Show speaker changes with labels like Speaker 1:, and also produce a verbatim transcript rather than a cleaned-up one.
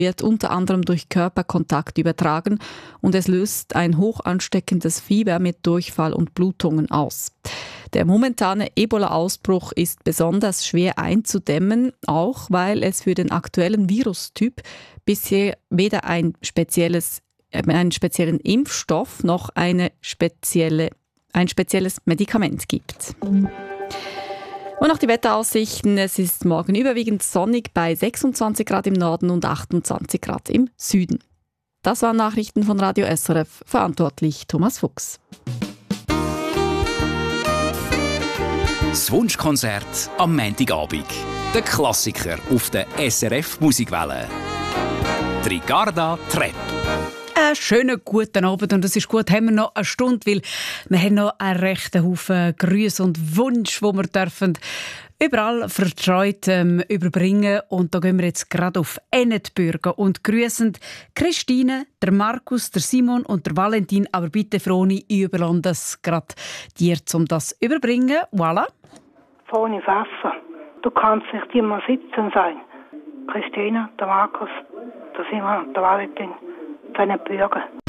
Speaker 1: wird unter anderem durch Körperkontakt übertragen und es löst ein hoch ansteckendes Fieber mit Durchfall und Blutungen aus. Der momentane Ebola-Ausbruch ist besonders schwer einzudämmen, auch weil es für den aktuellen Virustyp bisher weder ein spezielles, äh, einen speziellen Impfstoff noch eine spezielle, ein spezielles Medikament gibt. Und noch die Wetteraussichten. Es ist morgen überwiegend sonnig bei sechsundzwanzig Grad im Norden und achtundzwanzig Grad im Süden. Das waren Nachrichten von Radio S R F, verantwortlich Thomas Fuchs.
Speaker 2: Das Wunschkonzert am Montagabend. Der Klassiker auf der S R F Musikwelle. Ricarda Trepp.
Speaker 3: Einen schönen guten Abend und es ist gut, haben wir noch eine Stunde, weil wir haben noch einen rechten Haufen Grüße und Wunsch, wo wir dürfen überall verstreut ähm, überbringen. Und da gehen wir jetzt gerade auf Ennetbürgen und grüßen Christine, der Markus, der Simon und der Valentin. Aber bitte, Froni, ich überlasse das gerade dir, um das zu überbringen. Voilà.
Speaker 4: Froni Pfeffer, du kannst nicht immer sitzen sein. Christine, der Markus, der Simon, der Valentin. Seine Bürger.